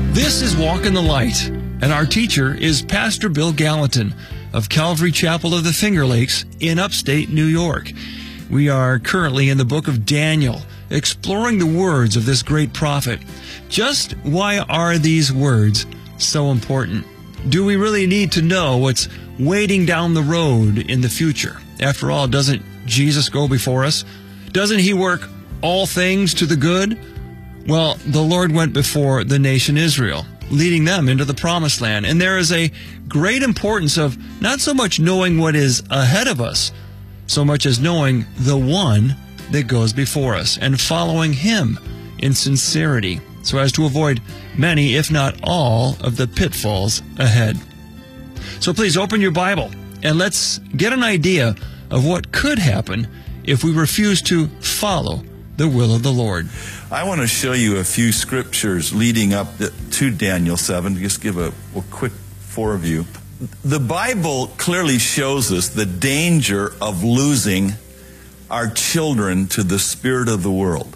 This is Walk in the Light, and our teacher is Pastor Bill Gallatin of Calvary Chapel of the Finger Lakes in upstate New York. We are currently in the book of Daniel, exploring the words of this great prophet. Just why are these words so important? Do we really need to know what's waiting down the road in the future? After all, doesn't Jesus go before us? Doesn't He work all things to the good? Well, the Lord went before the nation Israel, leading them into the promised land. And there is a great importance of not so much knowing what is ahead of us, so much as knowing the one that goes before us and following Him in sincerity, so as to avoid many, if not all, of the pitfalls ahead. So please open your Bible and let's get an idea of what could happen if we refuse to follow the will of the Lord. I want to show you a few scriptures leading up to Daniel 7. Just give a quick foreview. The Bible clearly shows us the danger of losing our children to the spirit of the world.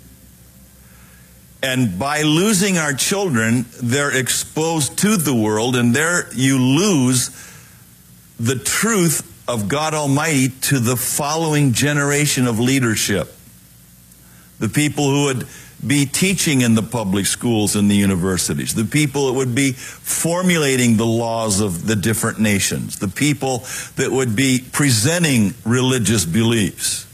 And by losing our children, they're exposed to the world, and there you lose the truth of God Almighty to the following generation of leadership. The people who would be teaching in the public schools and the universities, the people that would be formulating the laws of the different nations, the people that would be presenting religious beliefs.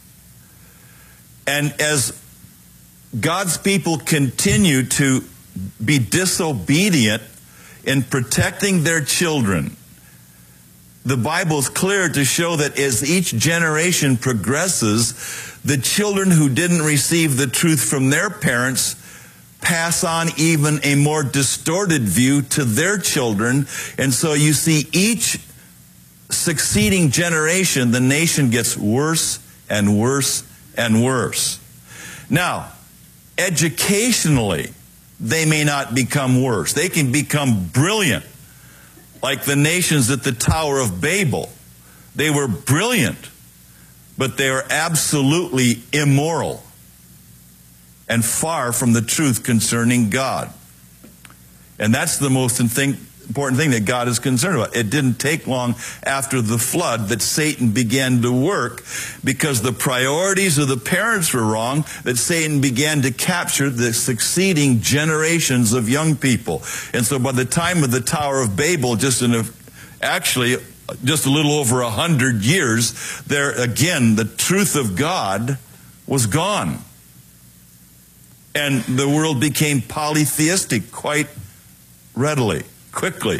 And as God's people continue to be disobedient in protecting their children, the Bible is clear to show that as each generation progresses, the children who didn't receive the truth from their parents pass on even a more distorted view to their children. And so you see each succeeding generation, the nation gets worse and worse and worse. Now, educationally, they may not become worse. They can become brilliant, like the nations at the Tower of Babel. They were brilliant, but they are absolutely immoral and far from the truth concerning God. And that's the most important thing that God is concerned about. It didn't take long after the flood that Satan began to work, because the priorities of the parents were wrong, that Satan began to capture the succeeding generations of young people. And so by the time of the Tower of Babel, just a little over 100 years, there again, the truth of God was gone. And the world became polytheistic quite readily, quickly.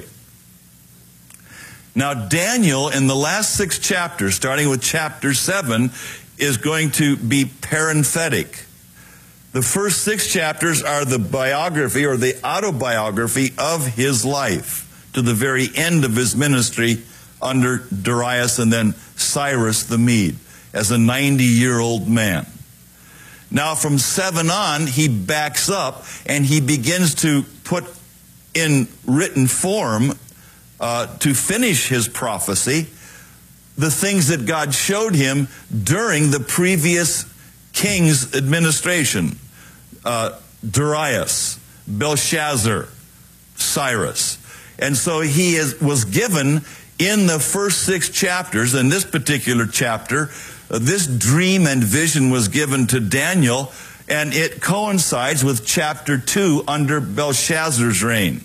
Now, Daniel, in the last 6 chapters, starting with chapter 7, is going to be parenthetic. The first 6 chapters are the biography or the autobiography of his life to the very end of his ministry under Darius and then Cyrus the Mede as a 90-year-old man. Now, from 7 on, he backs up and he begins to put in written form to finish his prophecy the things that God showed him during the previous king's administration. Darius, Belshazzar, Cyrus. And so he was given in the first 6 chapters, in this particular chapter, this dream and vision was given to Daniel, and it coincides with chapter 2 under Belshazzar's reign.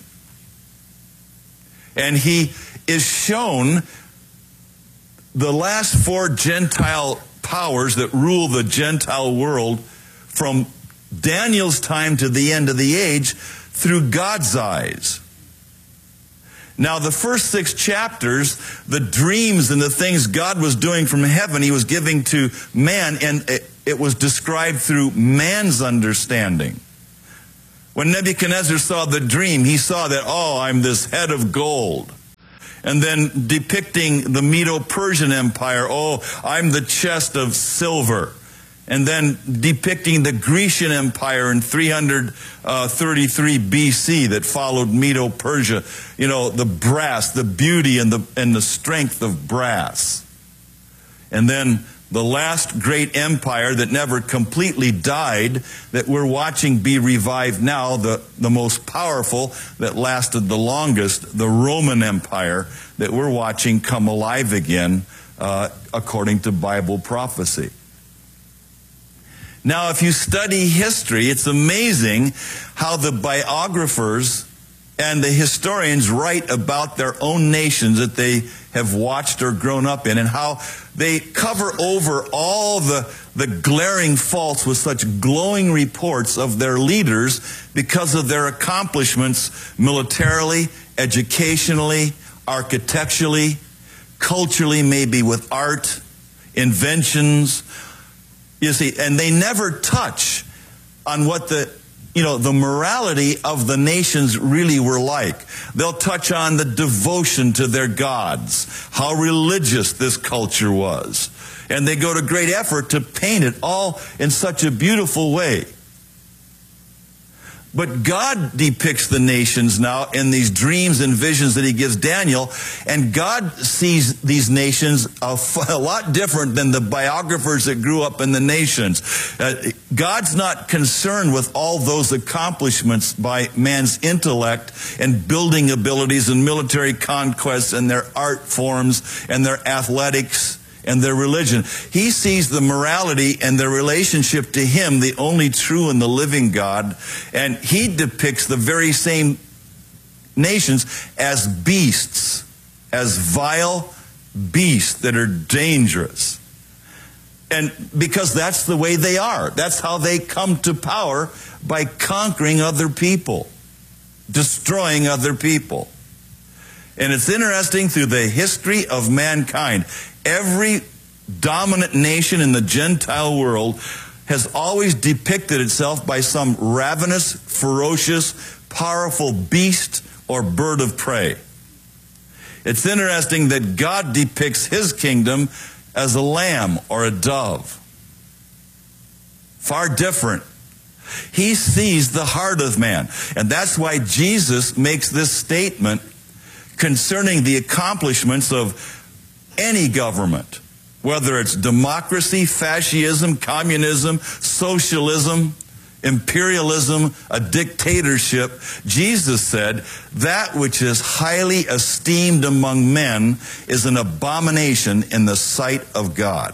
And he is shown the last 4 Gentile powers that rule the Gentile world from Daniel's time to the end of the age through God's eyes. Now, the first 6 chapters, the dreams and the things God was doing from heaven, He was giving to man, and it was described through man's understanding. When Nebuchadnezzar saw the dream, he saw that, I'm this head of gold. And then depicting the Medo-Persian Empire, I'm the chest of silver. And then depicting the Grecian Empire in 333 BC that followed Medo-Persia, the brass, the beauty and the strength of brass. And then the last great empire that never completely died, that we're watching be revived now, the most powerful that lasted the longest, the Roman Empire, that we're watching come alive again, according to Bible prophecy. Now, if you study history, it's amazing how the biographers and the historians write about their own nations that they have watched or grown up in, and how they cover over all the glaring faults with such glowing reports of their leaders because of their accomplishments militarily, educationally, architecturally, culturally, maybe with art, inventions. You see, and they never touch on what the morality of the nations really were like. They'll touch on the devotion to their gods, how religious this culture was. And they go to great effort to paint it all in such a beautiful way. But God depicts the nations now in these dreams and visions that he gives Daniel, and God sees these nations a lot different than the biographers that grew up in the nations. God's not concerned with all those accomplishments by man's intellect and building abilities and military conquests and their art forms and their athletics and their religion. He sees the morality and their relationship to him, the only true and the living God, and he depicts the very same nations as beasts, as vile beasts that are dangerous. And because that's the way they are. That's how they come to power, by conquering other people, destroying other people. And it's interesting, through the history of mankind, every dominant nation in the Gentile world has always depicted itself by some ravenous, ferocious, powerful beast or bird of prey. It's interesting that God depicts his kingdom as a lamb or a dove. Far different. He sees the heart of man. And that's why Jesus makes this statement concerning the accomplishments of any government, whether it's democracy, fascism, communism, socialism, imperialism, a dictatorship. Jesus said, that which is highly esteemed among men is an abomination in the sight of God.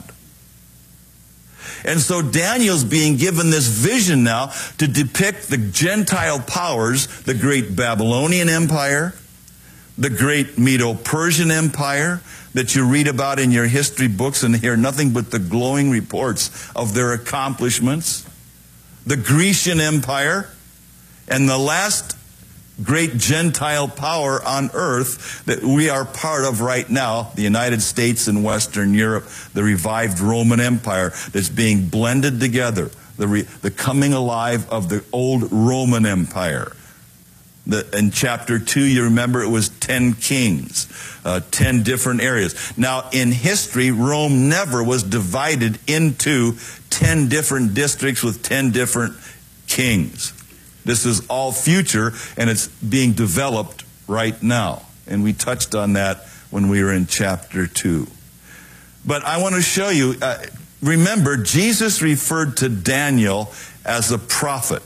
And so Daniel's being given this vision now to depict the Gentile powers, the great Babylonian Empire, the great Medo-Persian Empire that you read about in your history books and hear nothing but the glowing reports of their accomplishments, the Grecian Empire, and the last great Gentile power on earth that we are part of right now, the United States and Western Europe, the revived Roman Empire that's being blended together, the coming alive of the old Roman Empire. In chapter 2, you remember it was 10 kings, 10 different areas. Now, in history, Rome never was divided into 10 different districts with 10 different kings. This is all future, and it's being developed right now. And we touched on that when we were in chapter 2. But I want to show you, remember, Jesus referred to Daniel as a prophet.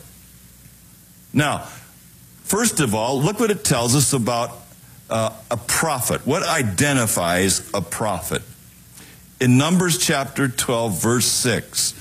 Now, first of all, look what it tells us about a prophet. What identifies a prophet? In Numbers chapter 12, verse 6,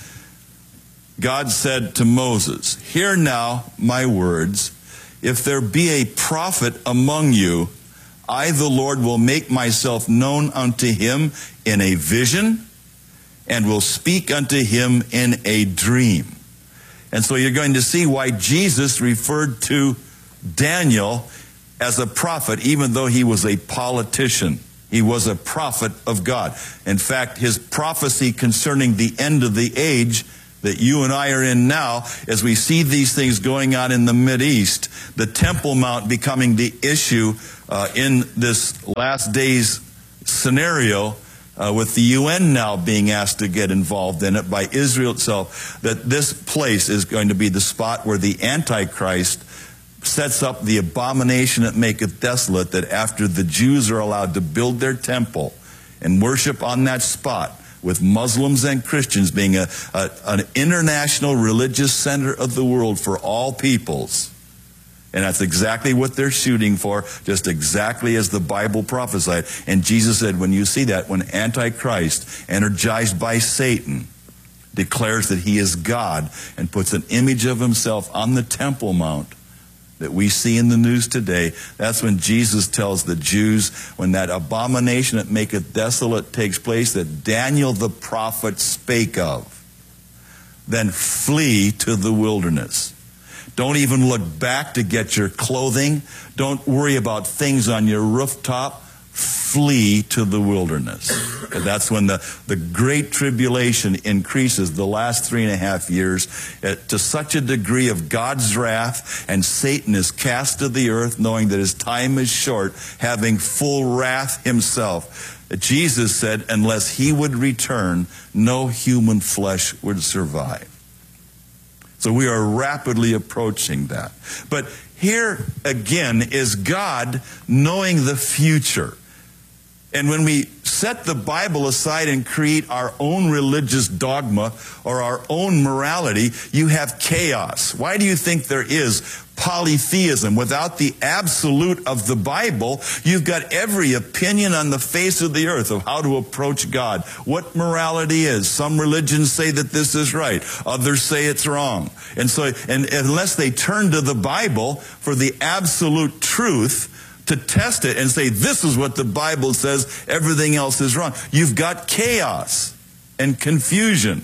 God said to Moses, "Hear now my words. If there be a prophet among you, I, the Lord, will make myself known unto him in a vision and will speak unto him in a dream." And so you're going to see why Jesus referred to Daniel as a prophet, even though he was a politician. He was a prophet of God. In fact, his prophecy concerning the end of the age that you and I are in now, as we see these things going on in the Mideast, the Temple Mount becoming the issue in this last days scenario, with the UN now being asked to get involved in it by Israel itself, that this place is going to be the spot where the Antichrist sets up the abomination that maketh desolate, that after the Jews are allowed to build their temple and worship on that spot, with Muslims and Christians being an international religious center of the world for all peoples. And that's exactly what they're shooting for, just exactly as the Bible prophesied. And Jesus said, when you see that, when Antichrist, energized by Satan, declares that he is God and puts an image of himself on the Temple Mount that we see in the news today, that's when Jesus tells the Jews, when that abomination that maketh desolate takes place, that Daniel the prophet spake of, then flee to the wilderness. Don't even look back to get your clothing. Don't worry about things on your rooftop. Flee to the wilderness. And that's when the great tribulation increases the last 3.5 years to such a degree of God's wrath, and Satan is cast to the earth, knowing that his time is short, having full wrath himself. Jesus said, unless he would return, no human flesh would survive. So we are rapidly approaching that. But here again is God knowing the future. And when we set the Bible aside and create our own religious dogma or our own morality, you have chaos. Why do you think there is polytheism? Without the absolute of the Bible, you've got every opinion on the face of the earth of how to approach God, what morality is. Some religions say that this is right. Others say it's wrong. And unless they turn to the Bible for the absolute truth, to test it and say, this is what the Bible says, everything else is wrong, you've got chaos and confusion.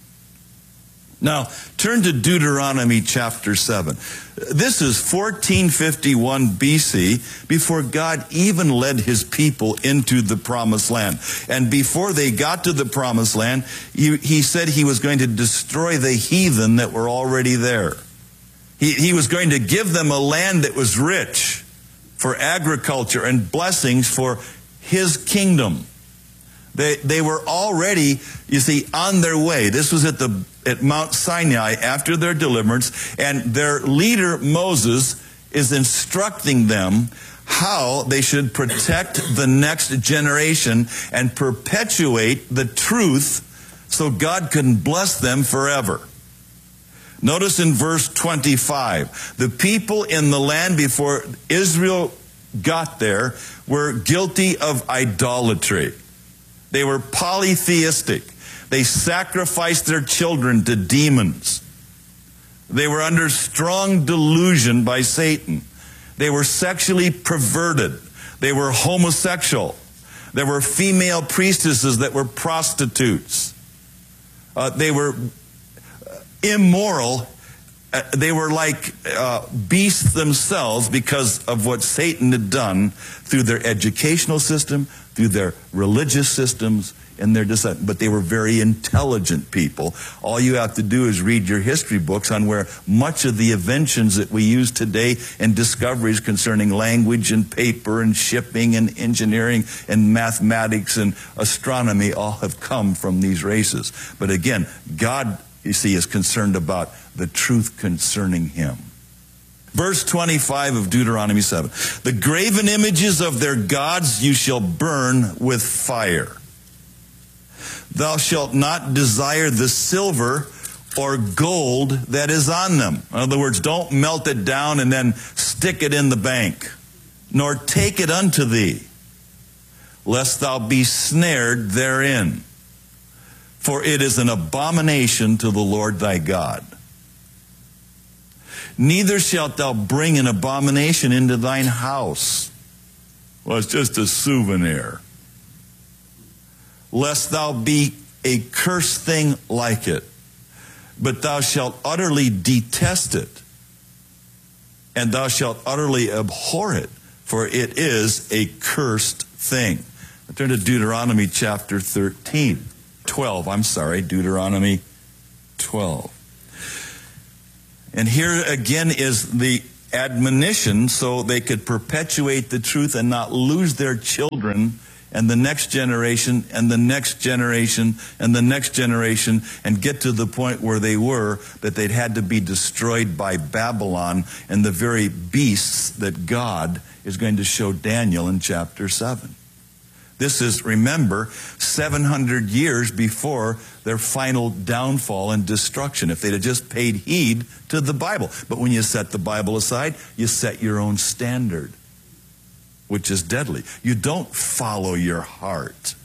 Now, turn to Deuteronomy chapter 7. This is 1451 BC, before God even led his people into the promised land. And before they got to the promised land, he said he was going to destroy the heathen that were already there. He was going to give them a land that was rich for agriculture and blessings for his kingdom. They were already, you see, on their way. This was at Mount Sinai after their deliverance, and their leader Moses is instructing them how they should protect the next generation and perpetuate the truth so God can bless them forever. Notice in verse 25, the people in the land before Israel got there were guilty of idolatry. They were polytheistic. They sacrificed their children to demons. They were under strong delusion by Satan. They were sexually perverted. They were homosexual. There were female priestesses that were prostitutes. They were immoral. They were like beasts themselves because of what Satan had done through their educational system, through their religious systems, and their descent. But they were very intelligent people. All you have to do is read your history books on where much of the inventions that we use today and discoveries concerning language and paper and shipping and engineering and mathematics and astronomy all have come from these races. But again, God, you see, is concerned about the truth concerning him. Verse 25 of Deuteronomy 7. The graven images of their gods you shall burn with fire. Thou shalt not desire the silver or gold that is on them. In other words, don't melt it down and then stick it in the bank, nor take it unto thee, lest thou be snared therein. For it is an abomination to the Lord thy God. Neither shalt thou bring an abomination into thine house. Well, it's just a souvenir. Lest thou be a cursed thing like it. But thou shalt utterly detest it. And thou shalt utterly abhor it. For it is a cursed thing. I turn to Deuteronomy chapter 12, Deuteronomy 12. And here again is the admonition so they could perpetuate the truth and not lose their children and the next generation and the next generation and the next generation and get to the point where they were, that they'd had to be destroyed by Babylon and the very beasts that God is going to show Daniel in chapter 7. This is, remember, 700 years before their final downfall and destruction, if they'd have just paid heed to the Bible. But when you set the Bible aside, you set your own standard, which is deadly. You don't follow your heart.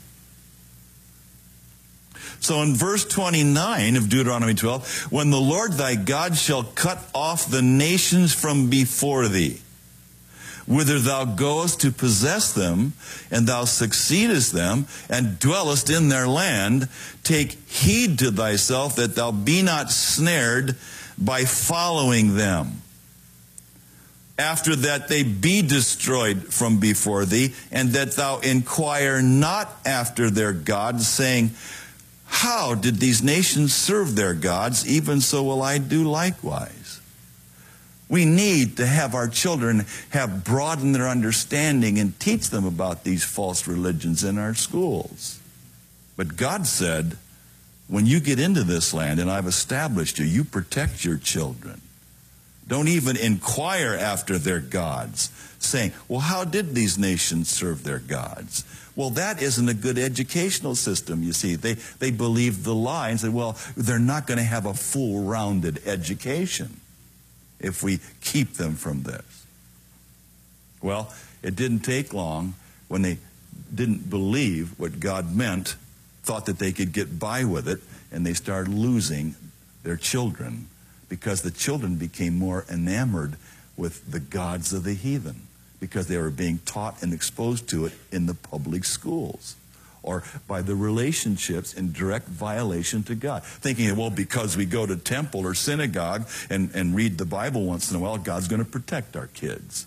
So in verse 29 of Deuteronomy 12, when the Lord thy God shall cut off the nations from before thee, whither thou goest to possess them, and thou succeedest them, and dwellest in their land, take heed to thyself that thou be not snared by following them. After that they be destroyed from before thee, and that thou inquire not after their gods, saying, how did these nations serve their gods? Even so will I do likewise. We need to have our children have broadened their understanding and teach them about these false religions in our schools. But God said, when you get into this land and I've established you, you protect your children. Don't even inquire after their gods, saying, well, how did these nations serve their gods? Well, that isn't a good educational system, you see. They believe the lie and say, well, they're not going to have a full-rounded education if we keep them from this. Well, it didn't take long when they didn't believe what God meant, thought that they could get by with it, and they started losing their children because the children became more enamored with the gods of the heathen because they were being taught and exposed to it in the public schools or by the relationships in direct violation to God. Thinking, well, because we go to temple or synagogue and read the Bible once in a while, God's going to protect our kids.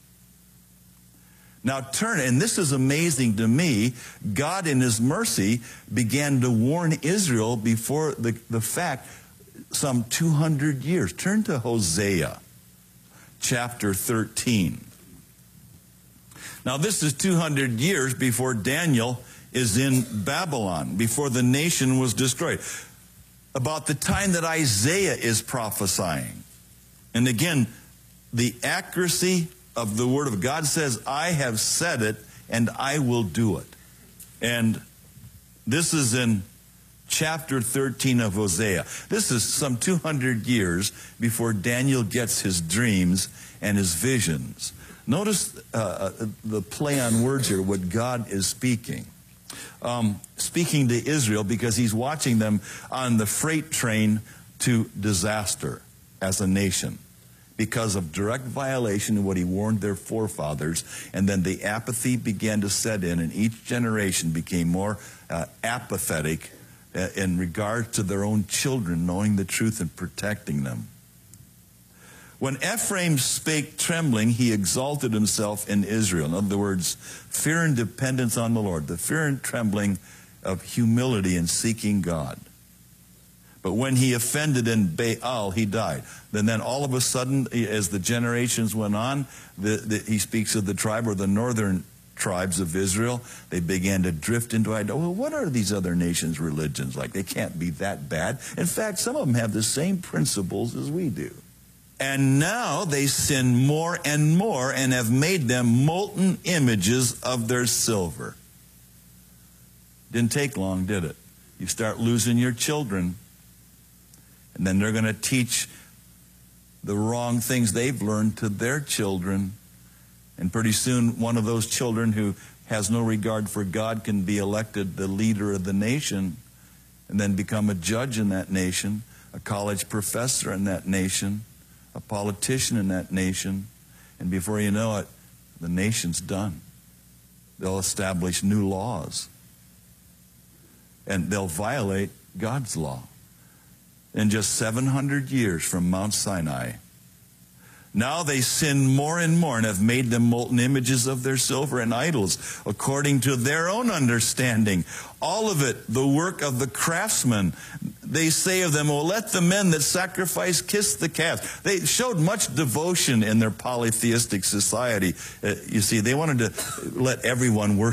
Now turn, and this is amazing to me, God in His mercy began to warn Israel before the fact some 200 years. Turn to Hosea chapter 13. Now this is 200 years before Daniel is in Babylon, before the nation was destroyed. About the time that Isaiah is prophesying. And again, the accuracy of the Word of God says, I have said it and I will do it. And this is in chapter 13 of Hosea. This is some 200 years before Daniel gets his dreams and his visions. Notice the play on words here, what God is speaking. Speaking to Israel because He's watching them on the freight train to disaster as a nation because of direct violation of what He warned their forefathers. And then the apathy began to set in, and each generation became more apathetic in regard to their own children, knowing the truth and protecting them. When Ephraim spake trembling, he exalted himself in Israel. In other words, fear and dependence on the Lord, the fear and trembling of humility and seeking God. But when he offended in Baal, he died. Then all of a sudden, as the generations went on, he speaks of the tribe or the northern tribes of Israel. They began to drift into idolatry. Well, what are these other nations' religions like? They can't be that bad. In fact, some of them have the same principles as we do. And now they sin more and more and have made them molten images of their silver. Didn't take long, did it? You start losing your children, and then they're going to teach the wrong things they've learned to their children. And pretty soon, one of those children who has no regard for God can be elected the leader of the nation and then become a judge in that nation, a college professor in that nation, a politician in that nation, and before you know it, the nation's done. They'll establish new laws, and they'll violate God's law. In just 700 years from Mount Sinai, now they sin more and more and have made them molten images of their silver and idols, according to their own understanding. All of it, the work of the craftsman. They say of them, well, let the men that sacrifice kiss the calf. They showed much devotion in their polytheistic society. You see, they wanted to let everyone worship